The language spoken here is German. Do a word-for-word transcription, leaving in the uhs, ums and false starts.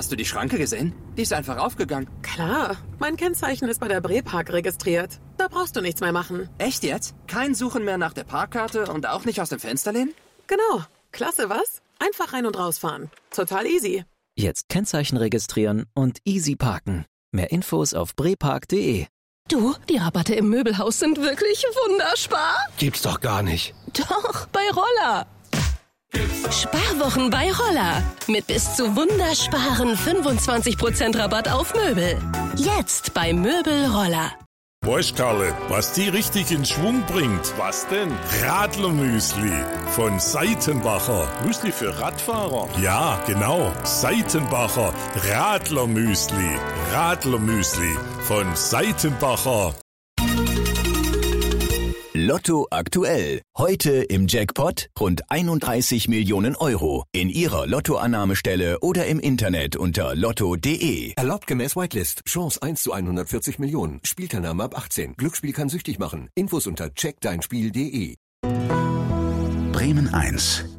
Hast du die Schranke gesehen? Die ist einfach aufgegangen. Klar, mein Kennzeichen ist bei der Brepark registriert. Da brauchst du nichts mehr machen. Echt jetzt? Kein Suchen mehr nach der Parkkarte und auch nicht aus dem Fenster lehnen? Genau. Klasse, was? Einfach rein und rausfahren. Total easy. Jetzt Kennzeichen registrieren und easy parken. Mehr Infos auf brepark punkt de. Du, die Rabatte im Möbelhaus sind wirklich wunderspar. Gibt's doch gar nicht. Doch, bei Roller. Sparwochen bei Roller. Mit bis zu wundersparen fünfundzwanzig Prozent Rabatt auf Möbel. Jetzt bei Möbel Roller. Weißt, Karle, was die richtig in Schwung bringt? Was denn? Radlermüsli von Seitenbacher. Müsli für Radfahrer? Ja, genau. Seitenbacher Radlermüsli. Radlermüsli von Seitenbacher. Lotto aktuell. Heute im Jackpot rund einunddreißig Millionen Euro. In Ihrer Lottoannahmestelle oder im Internet unter lotto punkt de. Erlaubt gemäß Whitelist. Chance eins zu hundertvierzig Millionen. Spielteilnahme ab achtzehn. Glücksspiel kann süchtig machen. Infos unter check dein spiel punkt de. Bremen eins.